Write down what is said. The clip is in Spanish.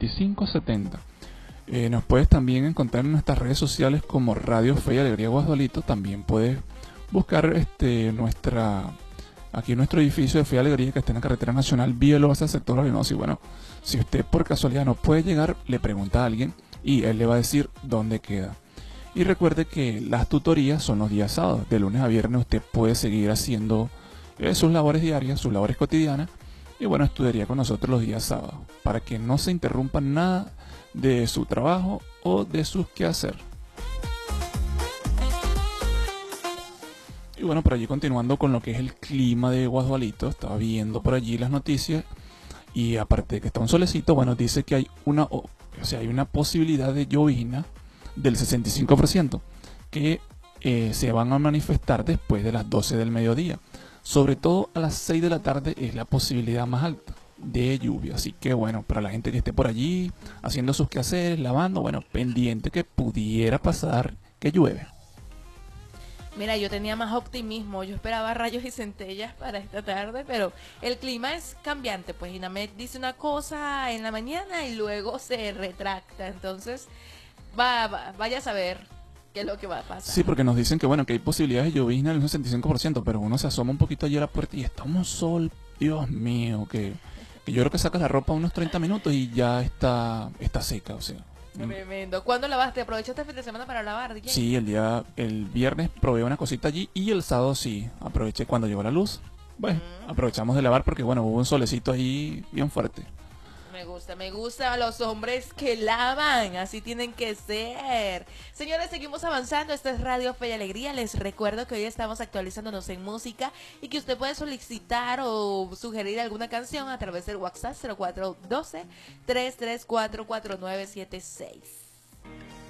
2570. Nos puedes también encontrar en nuestras redes sociales como Radio Fe y Alegría Guasdualito. También puedes buscar aquí nuestro edificio de Fe y Alegría, que está en la carretera nacional Vía Loza, sector Arenoso. Y bueno, si usted por casualidad no puede llegar, le pregunta a alguien y él le va a decir dónde queda. Y recuerde que las tutorías son los días sábados. De lunes a viernes usted puede seguir haciendo sus labores diarias, sus labores cotidianas. Y bueno, estudiaría con nosotros los días sábados, para que no se interrumpa nada de su trabajo o de sus quehacer. Y bueno, por allí continuando con lo que es el clima de Guasdualito, estaba viendo por allí las noticias y aparte de que está un solecito, bueno, dice que hay hay una posibilidad de llovizna del 65% que se van a manifestar después de las 12 del mediodía. Sobre todo a las 6 de la tarde es la posibilidad más alta de lluvia. Así que bueno, para la gente que esté por allí haciendo sus quehaceres, lavando, bueno, pendiente que pudiera pasar que llueve. Mira, yo tenía más optimismo, yo esperaba rayos y centellas para esta tarde, pero el clima es cambiante, pues Inamed dice una cosa en la mañana y luego se retracta, entonces vaya a saber qué es lo que va a pasar. Sí, porque nos dicen que bueno, que hay posibilidades de llovizna en un 65%, pero uno se asoma un poquito allí a la puerta y está un sol, Dios mío, que yo creo que sacas la ropa unos 30 minutos y ya está seca, o sea. Tremendo. ¿Cuándo lavaste? ¿Aprovechaste el fin de semana para lavar, DJ? Sí, el viernes probé una cosita allí y el sábado sí, aproveché cuando llegó la luz. Bueno, aprovechamos de lavar porque bueno, hubo un solecito ahí bien fuerte. Me gusta los hombres que lavan, así tienen que ser. Señores, seguimos avanzando, esto es Radio Fe y Alegría. Les recuerdo que hoy estamos actualizándonos en música y que usted puede solicitar o sugerir alguna canción a través del WhatsApp 0412-334-4976.